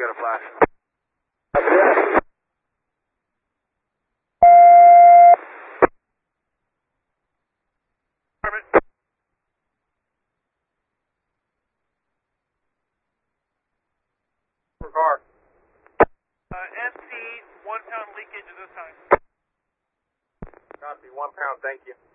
got a flash. Car. MC, 1 pound leakage at this time. Copy, 1 pound, thank you.